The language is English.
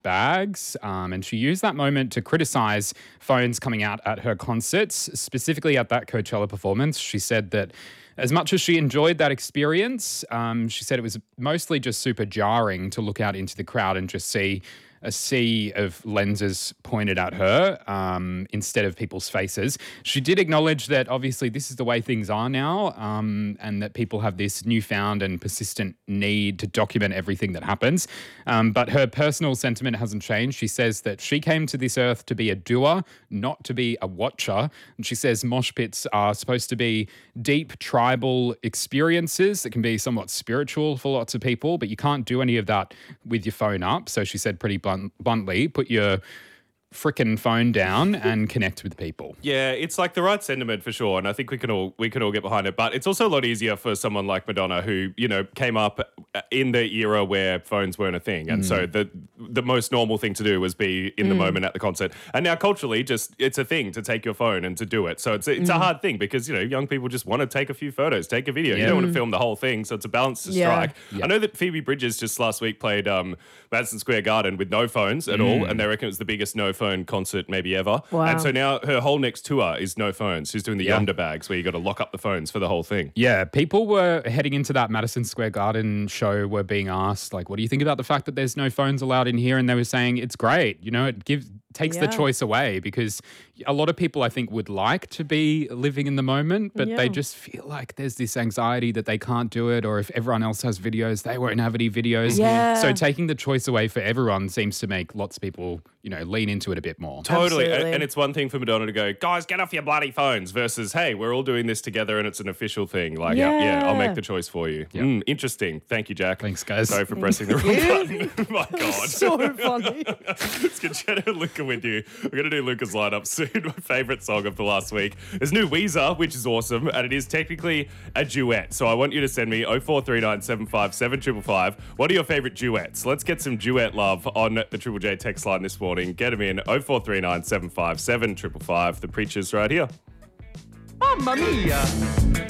bags. And she used that moment to criticize phones coming out at her concerts, specifically at that Coachella performance. She said that as much as she enjoyed that experience, she said it was mostly just super jarring to look out into the crowd and just see a sea of lenses pointed at her instead of people's faces. She did acknowledge that obviously this is the way things are now, and that people have this newfound and persistent need to document everything that happens. But her personal sentiment hasn't changed. She says that she came to this earth to be a doer, not to be a watcher. And she says mosh pits are supposed to be deep tribal experiences that can be somewhat spiritual for lots of people, but you can't do any of that with your phone up. So she said pretty bluntly, put your frickin' phone down and connect with people. Yeah, it's like the right sentiment for sure, and I think we can all get behind it. But it's also a lot easier for someone like Madonna, who came up in the era where phones weren't a thing, and so the most normal thing to do was be in the moment at the concert. And now culturally, just it's a thing to take your phone and to do it. So it's a hard thing because young people just want to take a few photos, take a video. You don't want to film the whole thing, so it's a balance to strike. I know that Phoebe Bridgers just last week played Madison Square Garden with no phones at all, and they reckon it was the biggest no phone concert maybe ever. Wow. And so now her whole next tour is no phones. She's doing the Yonder bags where you got to lock up the phones for the whole thing. Yeah, people were heading into that Madison Square Garden show were being asked, like, what do you think about the fact that there's no phones allowed in here? And they were saying it's great. It takes the choice away because a lot of people, I think, would like to be living in the moment, but they just feel like there's this anxiety that they can't do it, or if everyone else has videos, they won't have any videos. Yeah. So taking the choice away for everyone seems to make lots of people, lean into it a bit more. Totally. Absolutely. And it's one thing for Madonna to go, guys, get off your bloody phones, versus, hey, we're all doing this together and it's an official thing. Like, yeah, I'll make the choice for you. Interesting. Thank you, Jack. Thanks, guys. Sorry for pressing the wrong button. My God. So funny. It's good chatting Luca with you. We're going to do Luca's lineup soon. My favourite song of the last week. There's new Weezer, which is awesome, and it is technically a duet. So I want you to send me 0439 757 555. What are your favourite duets? Let's get some duet love on the Triple J text line this morning. Get them in 0439 757 555. The Preacher's right here. Mamma mia!